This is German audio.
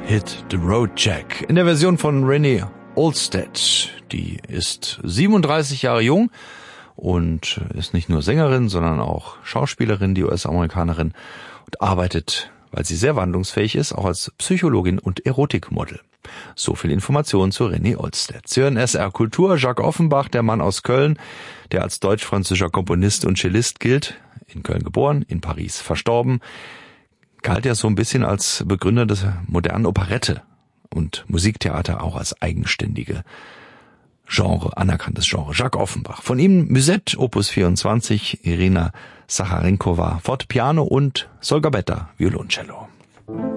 Hit the Road Jack in der Version von Renee Olstead. Die ist 37 Jahre jung und ist nicht nur Sängerin, sondern auch Schauspielerin, die US-Amerikanerin, und arbeitet, weil sie sehr wandlungsfähig ist, auch als Psychologin und Erotikmodel. So viel Informationen zu Renee Olstead. Sie hören SR Kultur. Jacques Offenbach, der Mann aus Köln, der als deutsch-französischer Komponist und Cellist gilt, in Köln geboren, in Paris verstorben, galt er so ein bisschen als Begründer des modernen Operette und Musiktheater auch als eigenständige Genre, anerkanntes Genre. Jacques Offenbach. Von ihm Musette, Opus 24, Irina Sacharenkova, Fortepiano und Solga Betta, Violoncello.